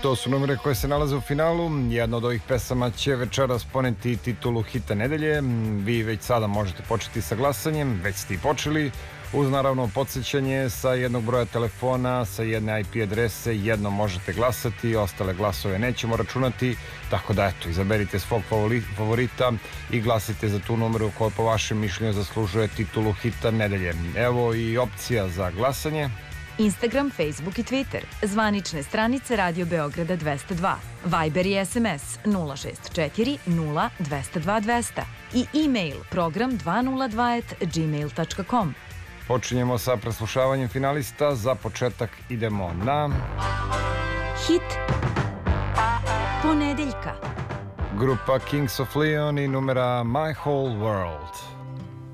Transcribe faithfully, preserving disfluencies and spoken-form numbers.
To su numere koje se nalaze u finalu. Jedna od ovih pesama će večeras poneti titulu hita nedelje. Vi već sada možete početi sa glasanjem, već ste i počeli. Uz naravno podsjećanje sa jednog broja telefona, sa jedne I P adrese, jedno možete glasati, ostale glasove nećemo računati, tako da eto, izaberite svog favorita i glasite za tu numeru koja po vašem mišljenju zaslužuje titulu hita nedelje. Evo i opcija za glasanje. Instagram, Facebook i Twitter, zvanične stranice Radio Beograda dvesta dva, Viber i S M S nula šest četiri nula dvesta dva dvesta i e-mail program dvesta dva at gmail tačka com. Počinjemo sa preslušavanjem finalista. Za početak idemo na... Hit ponedeljka. Grupa Kings of Leon i numera My Whole World.